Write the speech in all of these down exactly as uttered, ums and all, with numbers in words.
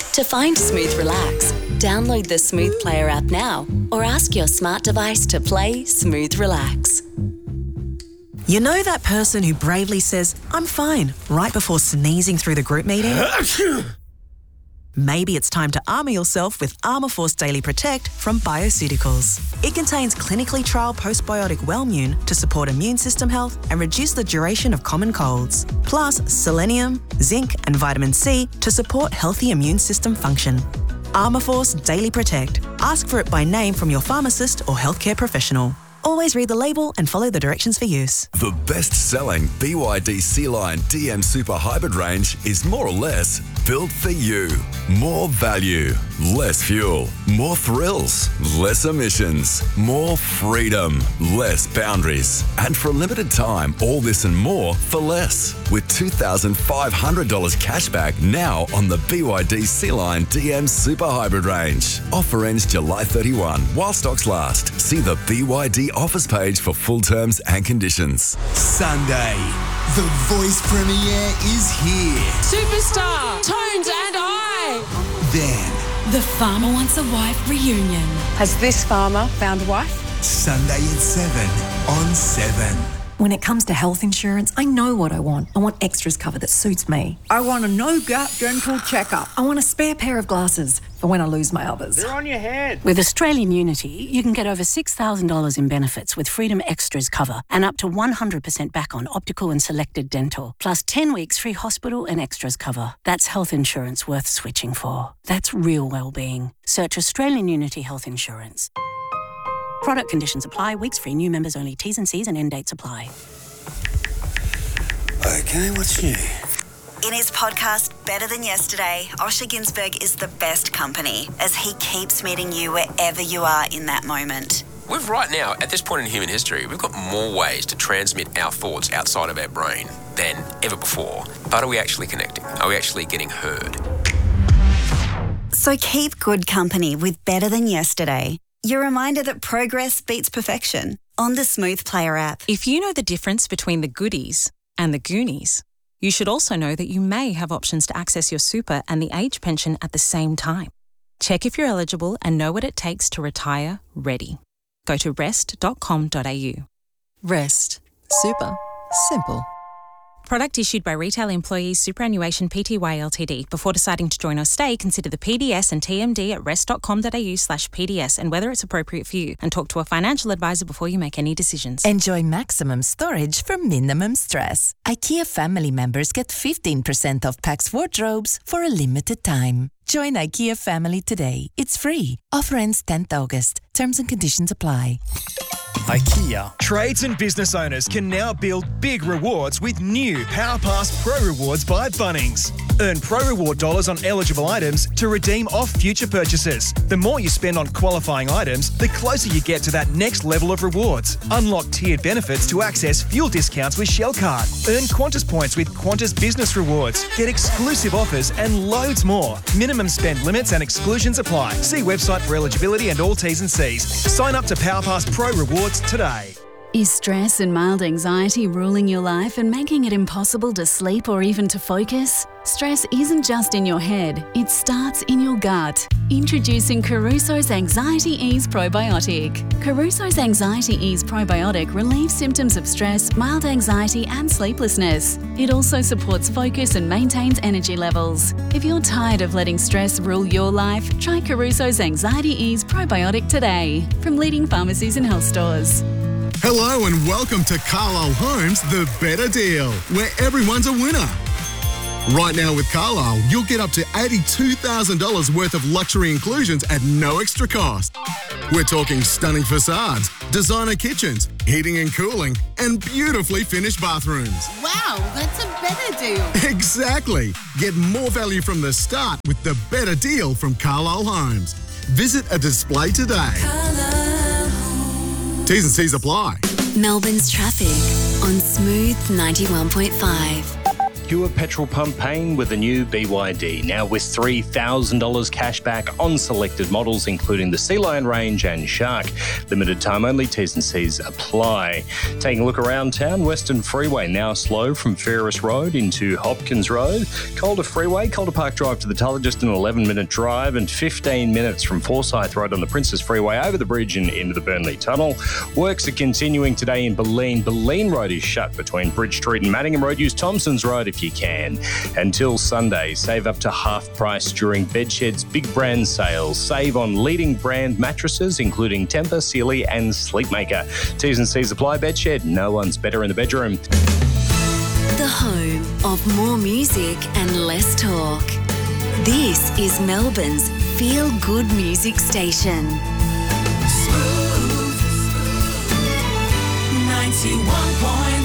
To find Smooth Relax, download the Smooth Player app now or ask your smart device to play Smooth Relax. You know that person who bravely says, "I'm fine," right before sneezing through the group meeting? Maybe it's time to armour yourself with Armourforce Daily Protect from Bioceuticals. It contains clinically trialled postbiotic Wellmune to support immune system health and reduce the duration of common colds. Plus, selenium, zinc and vitamin C to support healthy immune system function. Armourforce Daily Protect. Ask for it by name from your pharmacist or healthcare professional. Always read the label and follow the directions for use. The best-selling B Y D C-Line D M Super Hybrid range is more or less built for you. More value, less fuel, more thrills, less emissions, more freedom, less boundaries. And for a limited time, all this and more for less. With two thousand five hundred dollars cashback now on the B Y D C-Line D M Super Hybrid range. Offer ends July thirty-first while stocks last. See the B Y D offers page for full terms and conditions. Sunday, The Voice premiere is here. Superstar, Tones and I. Then, The Farmer Wants a Wife reunion. Has this farmer found a wife? Sunday at seven on seven. When it comes to health insurance, I know what I want. I want extras cover that suits me. I want a no-gap dental checkup. I want a spare pair of glasses for when I lose my others. They're on your head. With Australian Unity, you can get over six thousand dollars in benefits with Freedom Extras cover and up to one hundred percent back on optical and selected dental, plus ten weeks free hospital and extras cover. That's health insurance worth switching for. That's real well-being. Search Australian Unity Health Insurance. Product conditions apply. Weeks free. New members only. T's and C's and end dates apply. Okay, what's new? In his podcast, Better Than Yesterday, Osher Günsberg is the best company as he keeps meeting you wherever you are in that moment. We've right now, at this point in human history, we've got more ways to transmit our thoughts outside of our brain than ever before. But are we actually connecting? Are we actually getting heard? So keep good company with Better Than Yesterday. Your reminder that progress beats perfection on the Smooth Player app. If you know the difference between the goodies and the Goonies, you should also know that you may have options to access your super and the age pension at the same time. Check if you're eligible and know what it takes to retire ready. Go to rest dot com dot a u. Rest. Super. Simple. Product issued by Retail Employees Superannuation Pty Ltd. Before deciding to join or stay, consider the P D S and T M D at rest dot com dot a u slash P D S and whether it's appropriate for you, and talk to a financial advisor before you make any decisions. Enjoy maximum storage for minimum stress. IKEA family members get fifteen percent off Pax wardrobes for a limited time. Join IKEA family today. It's free. Offer ends tenth August. Terms and conditions apply. IKEA. Trades and business owners can now build big rewards with new PowerPass Pro Rewards by Bunnings. Earn Pro Reward dollars on eligible items to redeem off future purchases. The more you spend on qualifying items, the closer you get to that next level of rewards. Unlock tiered benefits to access fuel discounts with Shell Card. Earn Qantas points with Qantas Business Rewards. Get exclusive offers and loads more. Minimum spend limits and exclusions apply. See website for eligibility and all T's and C's. Sign up to PowerPass Pro Rewards today. Is stress and mild anxiety ruling your life and making it impossible to sleep or even to focus? Stress isn't just in your head, it starts in your gut. Introducing Caruso's Anxiety Ease Probiotic. Caruso's Anxiety Ease Probiotic relieves symptoms of stress, mild anxiety and sleeplessness. It also supports focus and maintains energy levels. If you're tired of letting stress rule your life, try Caruso's Anxiety Ease Probiotic today from leading pharmacies and health stores. Hello and welcome to Carlisle Homes The Better Deal, where everyone's a winner. Right now with Carlisle, you'll get up to eighty-two thousand dollars worth of luxury inclusions at no extra cost. We're talking stunning facades, designer kitchens, heating and cooling, and beautifully finished bathrooms. Wow, that's a better deal. Exactly. Get more value from the start with The Better Deal from Carlisle Homes. Visit a display today. T's and C's apply. Melbourne's traffic on Smooth ninety-one point five. pure petrol pump pain with the new B Y D, now with three thousand dollars cash back on selected models, including the Sea Lion range and Shark. Limited time only, T's and C's apply. Taking a look around town, Western Freeway now slow from Ferris Road into Hopkins Road. Calder Freeway, Calder Park Drive to the Tulla, just an eleven minute drive, and fifteen minutes from Forsyth Road on the Princess Freeway over the bridge and into the Burnley Tunnel. Works are continuing today in Bulleen. Bulleen Road is shut between Bridge Street and Manningham Road. Use Thompson's Road if you can. Until Sunday, save up to half price during Bedshed's big brand sales. Save on leading brand mattresses, including Tempur, Sealy and Sleepmaker. T's and C's apply. Bedshed, no one's better in the bedroom. The home of more music and less talk. This is Melbourne's Feel Good Music Station. ninety-one point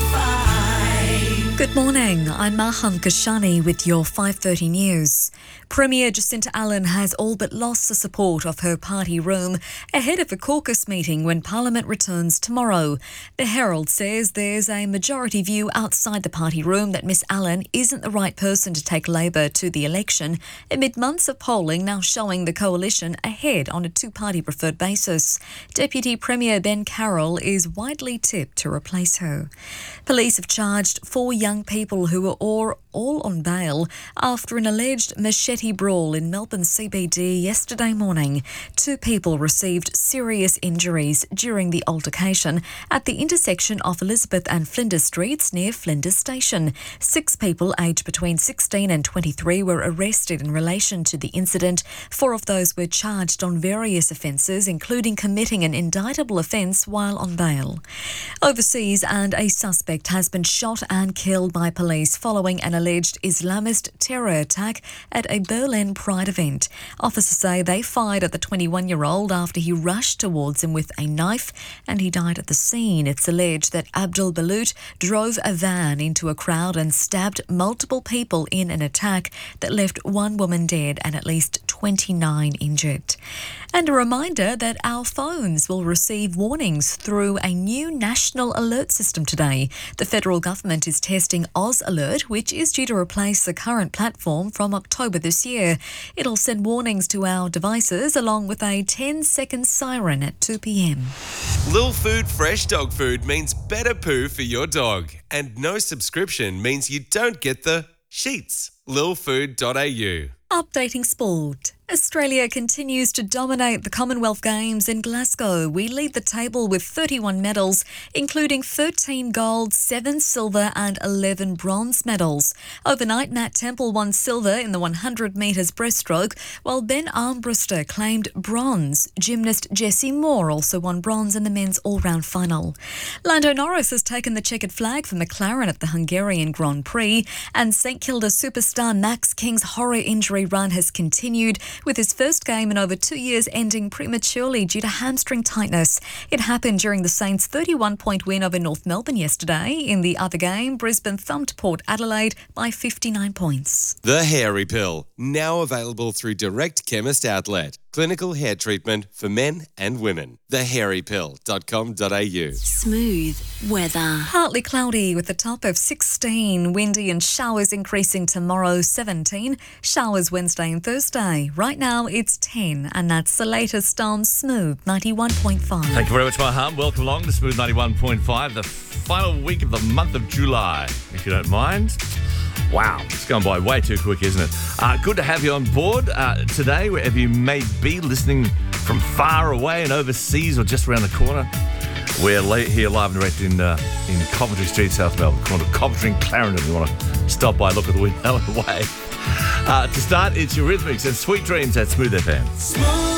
five. Good morning, I'm Maham Kashani with your five thirty news. Premier Jacinta Allen has all but lost the support of her party room ahead of a caucus meeting when Parliament returns tomorrow. The Herald says there's a majority view outside the party room that Miss Allen isn't the right person to take Labor to the election, amid months of polling now showing the coalition ahead on a two-party preferred basis. Deputy Premier Ben Carroll is widely tipped to replace her. Police have charged four young people who were all, all on bail after an alleged machete brawl in Melbourne C B D yesterday morning. Two people received serious injuries during the altercation at the intersection of Elizabeth and Flinders Streets near Flinders Station. Six people aged between sixteen and twenty-three were arrested in relation to the incident. Four of those were charged on various offences, including committing an indictable offence while on bail. Overseas, and a suspect has been shot and killed by police following an alleged Islamist terror attack at a Berlin Pride event. Officers say they fired at the twenty-one-year-old after he rushed towards him with a knife and he died at the scene. It's alleged that Abdul Balut drove a van into a crowd and stabbed multiple people in an attack that left one woman dead and at least twenty-nine injured. And a reminder that our phones will receive warnings through a new national alert system today. The federal government is testing Oz Alert, which is due to replace the current platform from October this year. It'll send warnings to our devices along with a ten-second siren at two p.m. Lil Food Fresh Dog Food means better poo for your dog. And no subscription means you don't get the sheets. lil food dot a u. Updating sport. Australia continues to dominate the Commonwealth Games in Glasgow. We lead the table with thirty-one medals, including thirteen gold, seven silver and eleven bronze medals. Overnight, Matt Temple won silver in the one hundred metres breaststroke, while Ben Armbruster claimed bronze. Gymnast Jessie Moore also won bronze in the men's all-round final. Lando Norris has taken the checkered flag for McLaren at the Hungarian Grand Prix, and St Kilda superstar Max King's horror injury run has continued, with his first game in over two years ending prematurely due to hamstring tightness. It happened during the Saints' thirty-one point win over North Melbourne yesterday. In the other game, Brisbane thumped Port Adelaide by fifty-nine points. The Hairy Pill, now available through Direct Chemist Outlet. Clinical hair treatment for men and women. the hairy pill dot com dot a u. Smooth weather. Partly cloudy with a top of sixteen. Windy and showers increasing tomorrow, seventeen. Showers Wednesday and Thursday. Right now it's ten, and that's the latest on Smooth ninety-one point five. Thank you very much, Maham. Welcome along to Smooth ninety-one point five, the final week of the month of July, if you don't mind. Wow, it's gone by way too quick, isn't it? Uh, good to have you on board uh, today, wherever you may be listening from far away and overseas or just around the corner. We're late here live and direct in uh, in Coventry Street, South Melbourne, corner of Coventry and Clarendon. If you want to stop by, look at the window and wave. Uh, to start, it's Eurythmics and Sweet Dreams at Smooth F M.